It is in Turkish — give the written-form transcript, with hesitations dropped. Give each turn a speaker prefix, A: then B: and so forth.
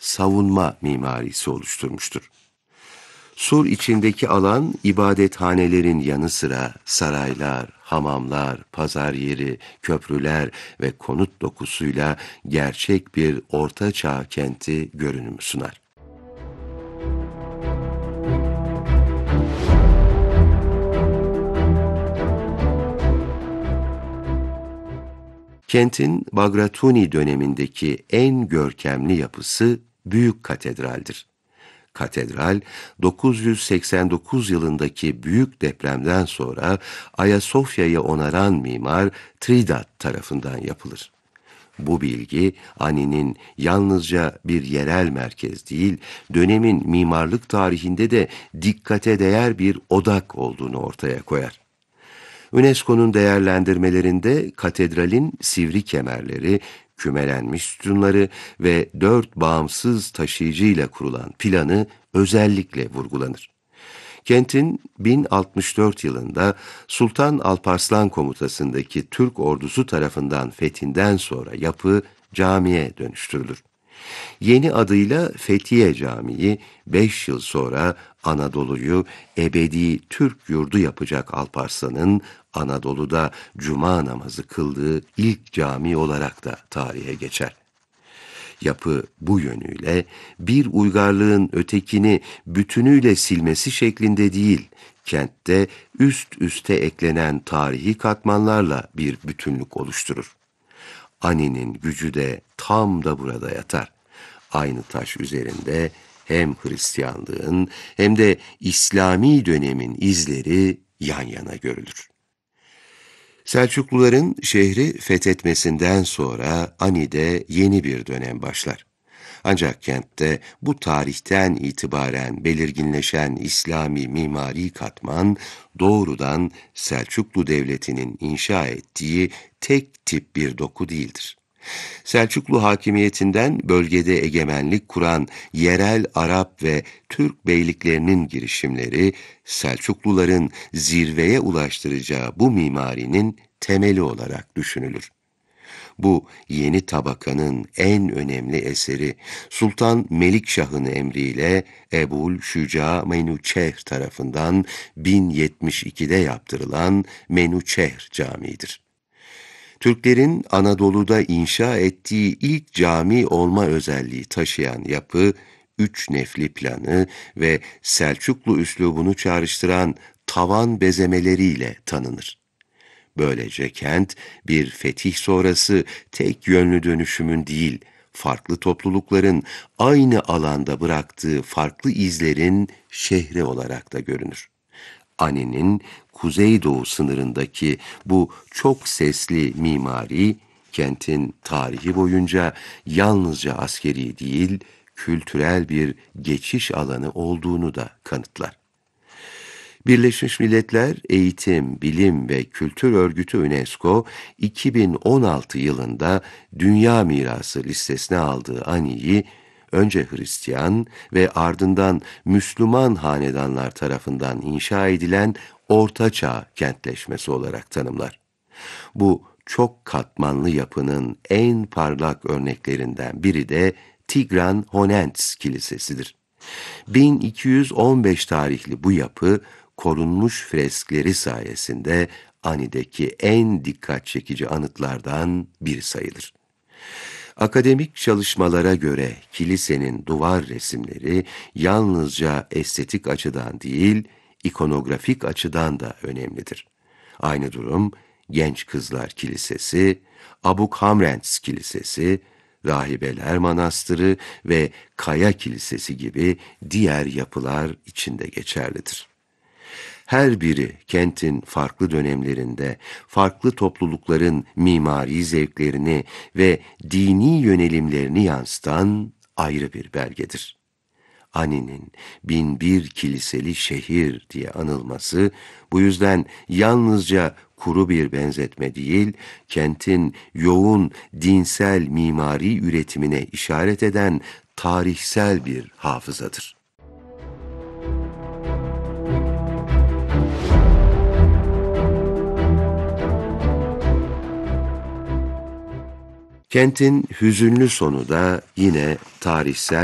A: savunma mimarisi oluşturmuştur. Sur içindeki alan, ibadethanelerin yanı sıra saraylar, hamamlar, pazar yeri, köprüler ve konut dokusuyla gerçek bir Orta Çağ kenti görünümü sunar. Kentin Bagratuni dönemindeki en görkemli yapısı Büyük Katedral'dir. Katedral, 989 yılındaki büyük depremden sonra Ayasofya'yı onaran mimar Tridat tarafından yapılır. Bu bilgi, Ani'nin yalnızca bir yerel merkez değil, dönemin mimarlık tarihinde de dikkate değer bir odak olduğunu ortaya koyar. UNESCO'nun değerlendirmelerinde katedralin sivri kemerleri, kümelenmiş sütunları ve 4 bağımsız taşıyıcıyla kurulan planı özellikle vurgulanır. Kentin 1064 yılında Sultan Alparslan komutasındaki Türk ordusu tarafından fethinden sonra yapı camiye dönüştürülür. Yeni adıyla Fethiye Camii 5 yıl sonra Anadolu'yu ebedi Türk yurdu yapacak Alparslan'ın Anadolu'da cuma namazı kıldığı ilk cami olarak da tarihe geçer. Yapı bu yönüyle bir uygarlığın ötekini bütünüyle silmesi şeklinde değil, kentte üst üste eklenen tarihi katmanlarla bir bütünlük oluşturur. Ani'nin gücü de tam da burada yatar. Aynı taş üzerinde hem Hristiyanlığın hem de İslami dönemin izleri yan yana görülür. Selçukluların şehri fethetmesinden sonra Ani'de yeni bir dönem başlar. Ancak kentte bu tarihten itibaren belirginleşen İslami mimari katman doğrudan Selçuklu Devleti'nin inşa ettiği tek tip bir doku değildir. Selçuklu hakimiyetinden bölgede egemenlik kuran yerel Arap ve Türk beyliklerinin girişimleri, Selçukluların zirveye ulaştıracağı bu mimarinin temeli olarak düşünülür. Bu yeni tabakanın en önemli eseri Sultan Melikşah'ın emriyle Ebul Şüca Menuçehr tarafından 1072'de yaptırılan Menuçehr Camii'dir. Türklerin Anadolu'da inşa ettiği ilk cami olma özelliği taşıyan yapı, 3 nefli planı ve Selçuklu üslubunu çağrıştıran tavan bezemeleriyle tanınır. Böylece kent bir fetih sonrası tek yönlü dönüşümün değil, farklı toplulukların aynı alanda bıraktığı farklı izlerin şehri olarak da görünür. Ani'nin kuzeydoğu sınırındaki bu çok sesli mimari, kentin tarihi boyunca yalnızca askeri değil, kültürel bir geçiş alanı olduğunu da kanıtlar. Birleşmiş Milletler Eğitim, Bilim ve Kültür Örgütü UNESCO, 2016 yılında Dünya Mirası listesine aldığı Ani'yi, önce Hristiyan ve ardından Müslüman hanedanlar tarafından inşa edilen Orta Çağ kentleşmesi olarak tanımlar. Bu çok katmanlı yapının en parlak örneklerinden biri de Tigran-Honenz Kilisesi'dir. 1215 tarihli bu yapı, korunmuş freskleri sayesinde Ani'deki en dikkat çekici anıtlardan biri sayılır. Akademik çalışmalara göre kilisenin duvar resimleri yalnızca estetik açıdan değil, ikonografik açıdan da önemlidir. Aynı durum Genç Kızlar Kilisesi, Abukhamrens Kilisesi, Rahibeler Manastırı ve Kaya Kilisesi gibi diğer yapılar içinde geçerlidir. Her biri kentin farklı dönemlerinde farklı toplulukların mimari zevklerini ve dini yönelimlerini yansıtan ayrı bir belgedir. Ani'nin 1001 kiliseli şehir diye anılması, bu yüzden yalnızca kuru bir benzetme değil, kentin yoğun dinsel mimari üretimine işaret eden tarihsel bir hafızadır. Kentin hüzünlü sonu da yine tarihsel